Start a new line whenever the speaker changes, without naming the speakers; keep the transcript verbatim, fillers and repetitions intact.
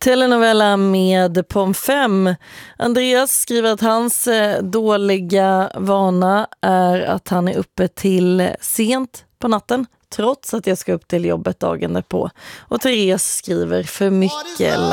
Telenovela med Pom fem. Andreas skriver att hans eh, dåliga vana är att han är uppe till sent på natten, trots att jag ska upp till jobbet dagen därpå. Och Therese skriver för mycket